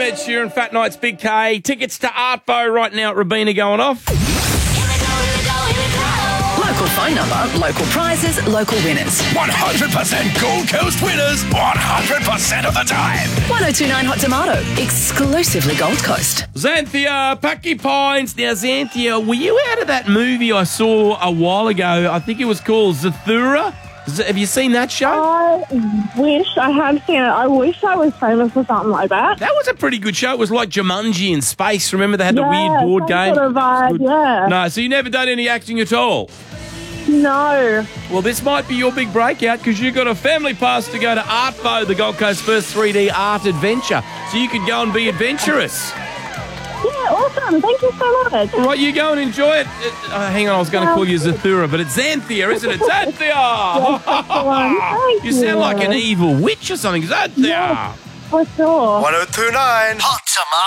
Ed Sheeran, Fat Nights, Big K. Tickets to Artbo right now at Robina going off. Local phone number, local prizes, local winners. 100% Gold Coast winners 100% of the time. 1029 Hot Tomato, exclusively Gold Coast. Xanthia, Packy Pines. Now, Xanthia, were you out of that movie I saw a while ago? I think it was called Zathura. Have you seen that show? I wish I had seen it. I wish I was famous for something like that. That was a pretty good show. It was like Jumanji in space. Remember they had the weird board some game? sort of vibe, yeah. No, so you never done any acting at all? No. Well, this might be your big breakout because you've got a family pass to go to Artbo, the Gold Coast first 3D art adventure. So you could go and be adventurous. Yeah, awesome. Thank you so much. All right, you go and enjoy it. Hang on, I was going to call you Zathura, but it's Xanthia, isn't it? Xanthia! Thank You sound like an evil witch or something. Xanthia! For sure. 1029 Hot Tomato.